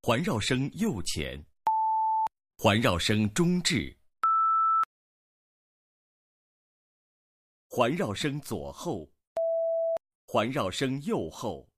环绕声右前，环绕声中置，环绕声左后，环绕声右后。